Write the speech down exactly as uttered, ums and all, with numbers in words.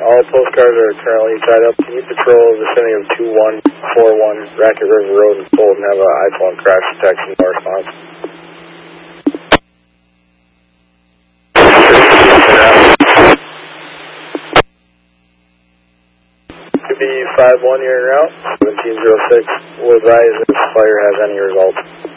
All postcards are currently tied up. Can you patrol the vicinity of two one four one Racket River Road in Fulton and have an iPhone crash detection no response? Could be five one, you're en route. seventeen oh six will advise if fire has any results.